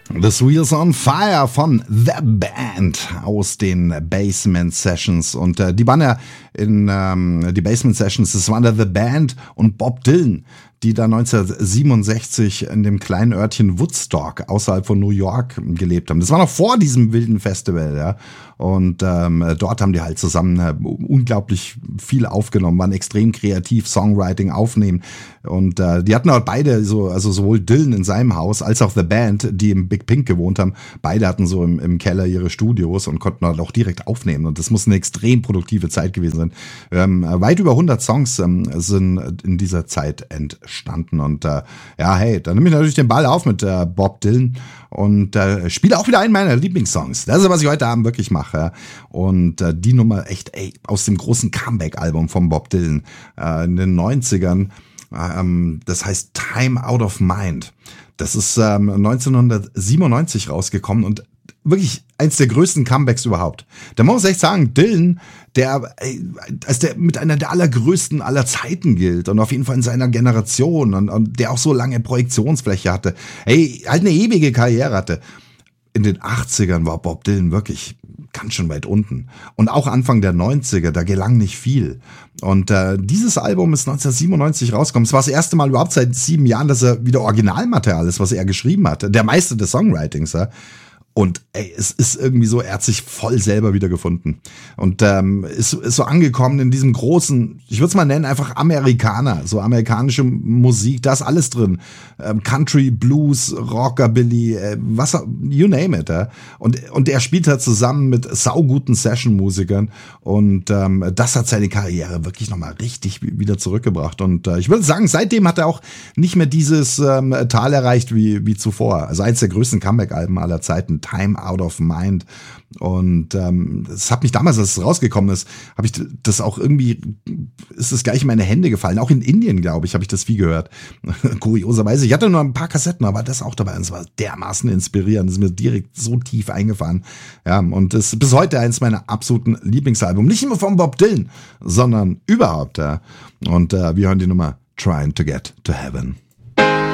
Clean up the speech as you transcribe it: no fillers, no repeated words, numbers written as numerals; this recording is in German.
This Wheels on Fire von The Band aus den Basement Sessions. Und die waren ja in die Basement Sessions, das waren da The Band und Bob Dylan, die da 1967 in dem kleinen Örtchen Woodstock außerhalb von New York gelebt haben. Das war noch vor diesem wilden Festival, ja. Und dort haben die halt zusammen unglaublich viel aufgenommen, waren extrem kreativ, Songwriting, Aufnehmen. Und die hatten halt beide also sowohl Dylan in seinem Haus als auch The Band, die im Big Pink gewohnt haben. Beide hatten so im Keller ihre Studios und konnten halt auch direkt aufnehmen. Und das muss eine extrem produktive Zeit gewesen sein. Weit über 100 Songs sind in dieser Zeit entstanden. Und ja, hey, dann nehme ich natürlich den Ball auf mit Bob Dylan und spiele auch wieder einen meiner Lieblingssongs. Das ist, was ich heute Abend wirklich mache. Und die Nummer echt, aus dem großen Comeback-Album von Bob Dylan in den 90ern. Das heißt Time Out of Mind. Das ist 1997 rausgekommen und wirklich eins der größten Comebacks überhaupt. Da muss ich echt sagen, Dylan, der mit einer der allergrößten aller Zeiten gilt und auf jeden Fall in seiner Generation und der auch so lange Projektionsfläche hatte. Halt eine ewige Karriere hatte. In den 80ern war Bob Dylan wirklich ganz schön weit unten. Und auch Anfang der 90er, da gelang nicht viel. Und dieses Album ist 1997 rausgekommen. Es war das erste Mal überhaupt seit 7 Jahren, dass er wieder Originalmaterial ist, was er geschrieben hat. Der Meister des Songwritings, ja. Und es ist irgendwie so, er hat sich voll selber wiedergefunden. Und ist so angekommen in diesem großen, ich würde es mal nennen, einfach Amerikaner, so amerikanische Musik, da ist alles drin. Country, Blues, Rockabilly, you name it. Ja? Und er spielt halt zusammen mit sauguten Session-Musikern und das hat seine Karriere wirklich nochmal richtig wieder zurückgebracht. Und ich würde sagen, seitdem hat er auch nicht mehr dieses Tal erreicht wie zuvor. Also eins der größten Comeback-Alben aller Zeiten. Time Out of Mind. Und das hat mich damals, als es rausgekommen ist, habe ich das auch irgendwie, ist das gleich in meine Hände gefallen. Auch in Indien, glaube ich, habe ich das viel gehört. Kurioserweise. Ich hatte nur ein paar Kassetten, aber das auch dabei. Und es war dermaßen inspirierend. Das ist mir direkt so tief eingefahren. Ja, und das ist bis heute eins meiner absoluten Lieblingsalbum. Nicht nur von Bob Dylan, sondern überhaupt. Ja. Und wir hören die Nummer Trying to Get to Heaven.